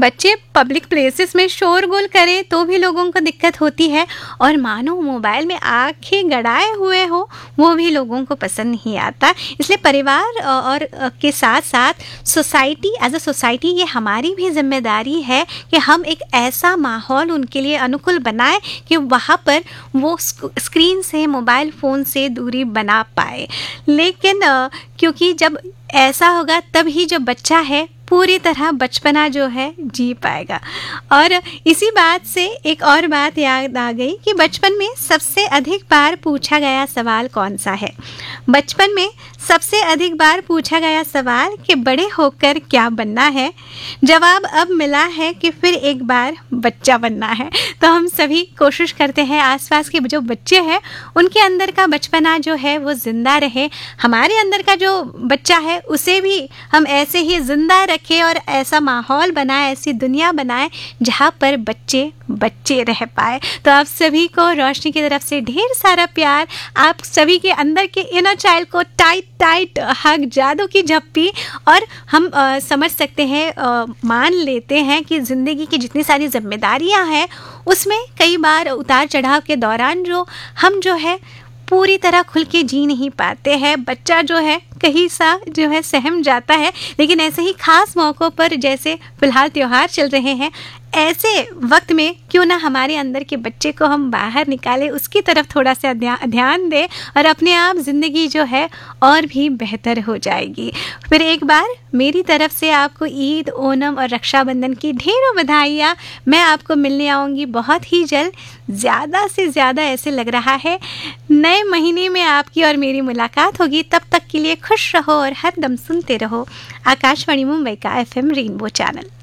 बच्चे public places में शोरगुल करें तो भी लोगों को दिक्कत होती है, और मानो मोबाइल में आंखें गड़ाए हुए हो वो भी लोगों को पसंद नहीं आता। इसलिए परिवार और के साथ साथ सोसाइटी, एज अ सोसाइटी, ये हमारी भी जिम्मेदारी है कि हम एक ऐसा माहौल उनके लिए अनुकूल बनाएं कि वहाँ पर वो स्क्रीन से, मोबाइल फ़ोन से दूरी बना पाए। लेकिन क्योंकि जब ऐसा होगा तभी जो बच्चा है पूरी तरह बचपना जो है जी पाएगा। और इसी बात से एक और बात याद आ गई कि बचपन में सबसे अधिक बार पूछा गया सवाल कौन सा है। बचपन में सबसे अधिक बार पूछा गया सवाल कि बड़े होकर क्या बनना है, जवाब अब मिला है कि फिर एक बार बच्चा बनना है। तो हम सभी कोशिश करते हैं आसपास के जो बच्चे हैं उनके अंदर का बचपना जो है वो ज़िंदा रहे, हमारे अंदर का जो बच्चा है उसे भी हम ऐसे ही ज़िंदा रखें और ऐसा माहौल बनाए, ऐसी दुनिया बनाए जहाँ पर बच्चे बच्चे रह पाए। तो आप सभी को रोशनी की तरफ से ढेर सारा प्यार, आप सभी के अंदर के इनर चाइल्ड को टाइट टाइट हग, जादू की झप्पी। और हम समझ सकते हैं, मान लेते हैं कि ज़िंदगी की जितनी सारी जिम्मेदारियां हैं उसमें कई बार उतार चढ़ाव के दौरान हम जो है पूरी तरह खुल के जी नहीं पाते हैं। बच्चा जो है कहीं सा जो है सहम जाता है। लेकिन ऐसे ही खास मौक़ों पर, जैसे फ़िलहाल त्यौहार चल रहे हैं, ऐसे वक्त में क्यों ना हमारे अंदर के बच्चे को हम बाहर निकालें, उसकी तरफ थोड़ा सा ध्यान दें और अपने आप ज़िंदगी जो है और भी बेहतर हो जाएगी। फिर एक बार मेरी तरफ से आपको ईद, ओणम और रक्षाबंधन की ढेरों बधाइयाँ। मैं आपको मिलने आऊँगी बहुत ही जल्द। ज़्यादा से ज़्यादा ऐसे लग रहा है नए महीने में आपकी और मेरी मुलाकात होगी। तब तक के लिए खुश रहो और हर दम सुनते रहो आकाशवाणी मुंबई का FM रेनबो चैनल।